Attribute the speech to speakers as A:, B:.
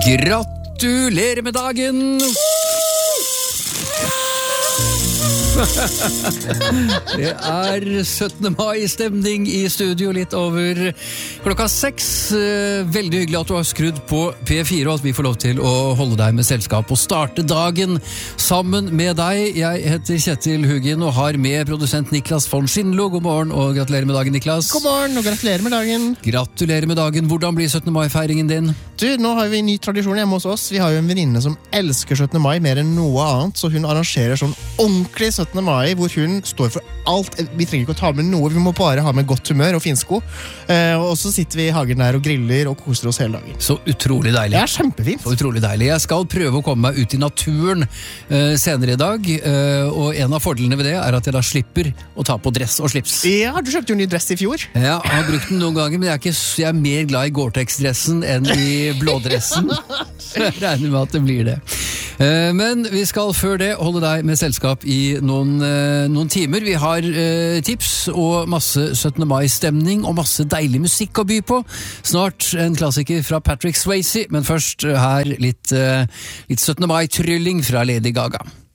A: Gratulerer med dagen! Det er 17. mai-stemning i studio litt over klokka 6. Veldig hyggelig at du har skrudd på P4 og at vi får lov til å holde deg med selskap og starte dagen sammen med deg. Jeg heter Kjetil Hugin og har med produsent Niklas von Schindlo. God morgen og gratulerer med dagen, Niklas.
B: God morgen og gratulerer med dagen.
A: Gratulerer med dagen. Hvordan blir 17. mai-feiringen din?
B: Du, nå har vi en ny tradisjon hjemme hos oss. Vi har jo en venninne som elsker 17. mai mer enn noe annet, så hun arrangerer sånn ordentlig 17. mai, hvor hun står for alt. Vi trenger ikke å ta med noe, vi må bare ha med godt humør og finsko. Og så sitter vi i hagen der og griller og koser oss hele dagen.
A: Så utrolig deilig.
B: Det er kjempefint.
A: Så utrolig deilig. Jeg skal prøve å komme meg ut i naturen senere i dag, og en av fordelene ved det er at jeg da slipper å ta på dress og slips.
B: Ja, du kjøpte jo en ny dress i fjor.
A: Ja, jeg har brukt den noen ganger, men jeg er mer glad i Gore-Tex-dressen enn i blådressen. Jeg regner med at det blir det. Men vi skal før det holde deg med selskap i noen timer. Vi har tips og masse 17. mai-stemning og masse deilig musikk å by på. Snart en klassiker fra Patrick Swayze, men først her litt 17. mai-trylling fra Lady Gaga.